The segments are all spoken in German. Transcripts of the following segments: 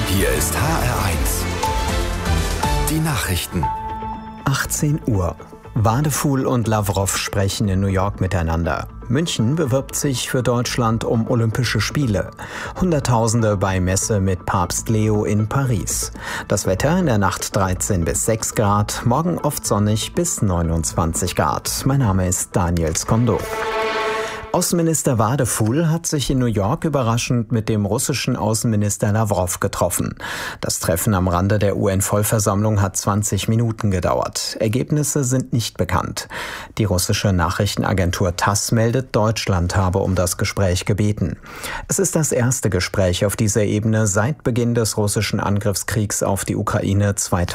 Hier ist HR1. Die Nachrichten. 18 Uhr. Wadefuhl und Lavrov sprechen in New York miteinander. München bewirbt sich für Deutschland um Olympische Spiele. Hunderttausende bei Messe mit Papst Leo in Paris. Das Wetter in der Nacht 13 bis 6 Grad, morgen oft sonnig bis 29 Grad. Mein Name ist Daniel Skondo. Außenminister Wadefuhl hat sich in New York überraschend mit dem russischen Außenminister Lavrov getroffen. Das Treffen am Rande der UN-Vollversammlung hat 20 Minuten gedauert. Ergebnisse sind nicht bekannt. Die russische Nachrichtenagentur TASS meldet, Deutschland habe um das Gespräch gebeten. Es ist das erste Gespräch auf dieser Ebene seit Beginn des russischen Angriffskriegs auf die Ukraine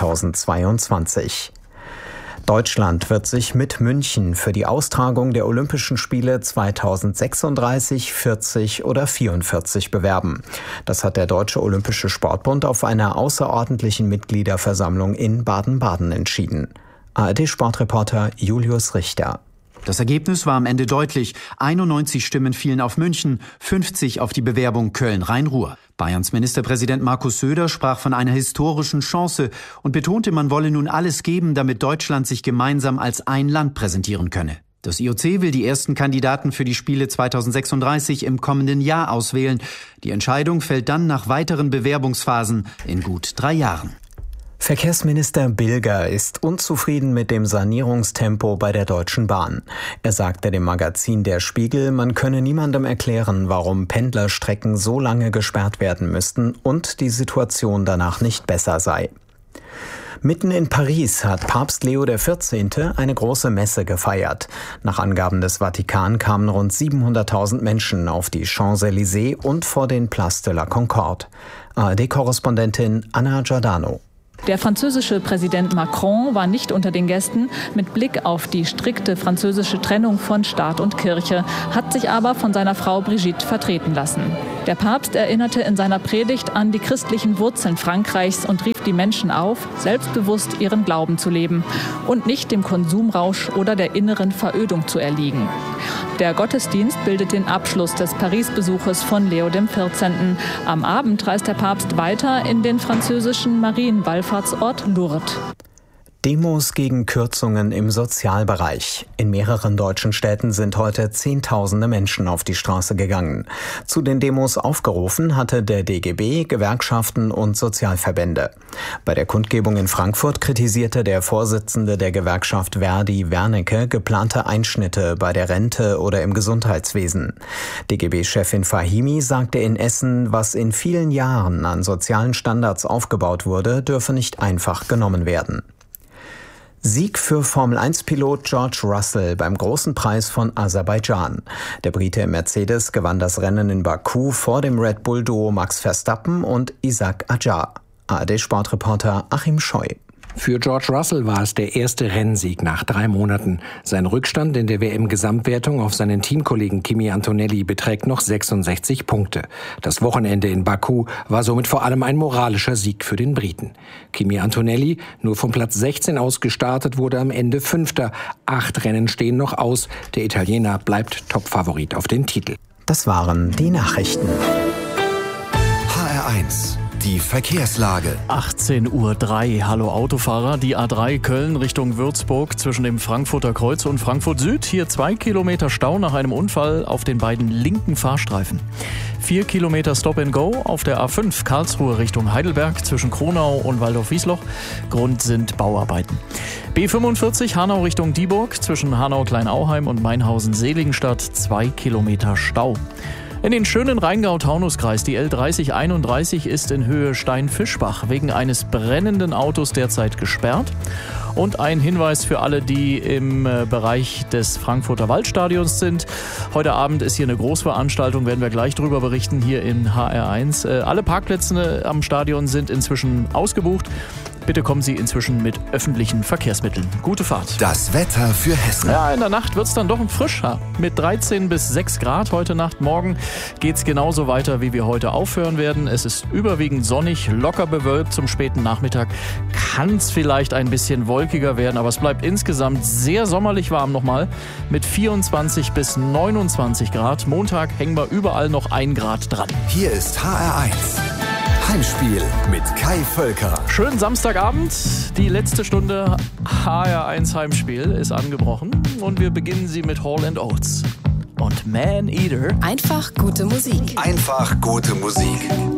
2022. Deutschland wird sich mit München für die Austragung der Olympischen Spiele 2036, 40 oder 44 bewerben. Das hat der Deutsche Olympische Sportbund auf einer außerordentlichen Mitgliederversammlung in Baden-Baden entschieden. ARD-Sportreporter Julius Richter. Das Ergebnis war am Ende deutlich. 91 Stimmen fielen auf München, 50 auf die Bewerbung Köln-Rhein-Ruhr. Bayerns Ministerpräsident Markus Söder sprach von einer historischen Chance und betonte, man wolle nun alles geben, damit Deutschland sich gemeinsam als ein Land präsentieren könne. Das IOC will die ersten Kandidaten für die Spiele 2036 im kommenden Jahr auswählen. Die Entscheidung fällt dann nach weiteren Bewerbungsphasen in gut 3 Jahren. Verkehrsminister Bilger ist unzufrieden mit dem Sanierungstempo bei der Deutschen Bahn. Er sagte dem Magazin Der Spiegel, man könne niemandem erklären, warum Pendlerstrecken so lange gesperrt werden müssten und die Situation danach nicht besser sei. Mitten in Paris hat Papst Leo XIV. Eine große Messe gefeiert. Nach Angaben des Vatikan kamen rund 700.000 Menschen auf die Champs-Élysées und vor den Place de la Concorde. ARD-Korrespondentin Anna Giordano. Der französische Präsident Macron war nicht unter den Gästen. Mit Blick auf die strikte französische Trennung von Staat und Kirche, hat sich aber von seiner Frau Brigitte vertreten lassen. Der Papst erinnerte in seiner Predigt an die christlichen Wurzeln Frankreichs und rief die Menschen auf, selbstbewusst ihren Glauben zu leben und nicht dem Konsumrausch oder der inneren Verödung zu erliegen. Der Gottesdienst bildet den Abschluss des Paris-Besuches von Leo XIV. Am Abend reist der Papst weiter in den französischen Marienwallfahrtsort Lourdes. Demos gegen Kürzungen im Sozialbereich. In mehreren deutschen Städten sind heute Zehntausende Menschen auf die Straße gegangen. Zu den Demos aufgerufen hatte der DGB, Gewerkschaften und Sozialverbände. Bei der Kundgebung in Frankfurt kritisierte der Vorsitzende der Gewerkschaft Verdi, Wernicke, geplante Einschnitte bei der Rente oder im Gesundheitswesen. DGB-Chefin Fahimi sagte in Essen, was in vielen Jahren an sozialen Standards aufgebaut wurde, dürfe nicht einfach genommen werden. Sieg für Formel-1-Pilot George Russell beim Großen Preis von Aserbaidschan. Der Brite im Mercedes gewann das Rennen in Baku vor dem Red Bull-Duo Max Verstappen und Isack Adjar. ARD-Sportreporter Achim Scheu. Für George Russell war es der erste Rennsieg nach 3 Monaten. Sein Rückstand in der WM-Gesamtwertung auf seinen Teamkollegen Kimi Antonelli beträgt noch 66 Punkte. Das Wochenende in Baku war somit vor allem ein moralischer Sieg für den Briten. Kimi Antonelli, nur von Platz 16 aus gestartet, wurde am Ende 5. 8 Rennen stehen noch aus. Der Italiener bleibt Topfavorit auf den Titel. Das waren die Nachrichten. HR1. Die Verkehrslage. 18:03 Uhr. Hallo Autofahrer. Die A3 Köln Richtung Würzburg zwischen dem Frankfurter Kreuz und Frankfurt Süd. Hier 2 Kilometer Stau nach einem Unfall auf den beiden linken Fahrstreifen. 4 Kilometer Stop and Go auf der A5 Karlsruhe Richtung Heidelberg zwischen Kronau und Waldorf-Wiesloch. Grund sind Bauarbeiten. B45 Hanau Richtung Dieburg zwischen Hanau-Kleinauheim und Mainhausen-Seligenstadt 2 Kilometer Stau. In den schönen Rheingau-Taunus-Kreis, die L3031 ist in Höhe Stein-Fischbach wegen eines brennenden Autos derzeit gesperrt. Und ein Hinweis für alle, die im Bereich des Frankfurter Waldstadions sind. Heute Abend ist hier eine Großveranstaltung, werden wir gleich drüber berichten, hier in HR1. Alle Parkplätze am Stadion sind inzwischen ausgebucht. Bitte kommen Sie inzwischen mit öffentlichen Verkehrsmitteln. Gute Fahrt. Das Wetter für Hessen. Ja, in der Nacht wird es dann doch frischer. Mit 13 bis 6 Grad heute Nacht. Morgen geht es genauso weiter, wie wir heute aufhören werden. Es ist überwiegend sonnig, locker bewölkt zum späten Nachmittag. Kann es vielleicht ein bisschen wolkiger werden, aber es bleibt insgesamt sehr sommerlich warm nochmal. Mit 24 bis 29 Grad. Montag hängen wir überall noch 1 Grad dran. Hier ist HR1. Heimspiel mit Kai Völker. Schönen Samstagabend. Die letzte Stunde HR1 Heimspiel ist angebrochen und wir beginnen sie mit Hall & Oates und Man Eater. Einfach gute Musik. Einfach gute Musik.